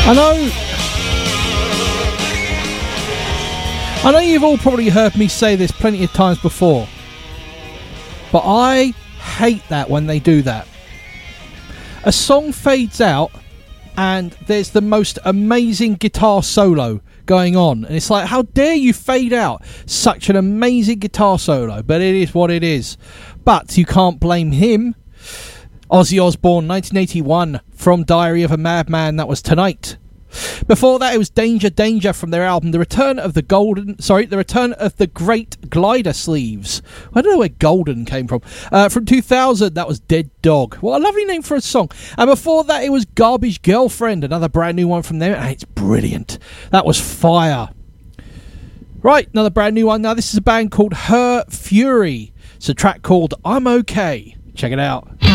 I know you've all probably heard me say this plenty of times before, but I hate that when they do that. A song fades out and there's the most amazing guitar solo going on, and it's like, how dare you fade out such an amazing guitar solo? But it is what it is. But you can't blame him. Ozzy Osbourne, 1981, from Diary of a Madman. That was Tonight. Before that, it was Danger Danger from their album The Return of the Great Glider Sleeves. I don't know where Golden came from. From 2000, that was Dead Dog. What a lovely name for a song. And before that, it was Garbage Girlfriend, another brand new one from them, and it's brilliant. That was fire. Right, another brand new one. Now, this is a band called Her Fury. It's a track called I'm Okay. Check it out.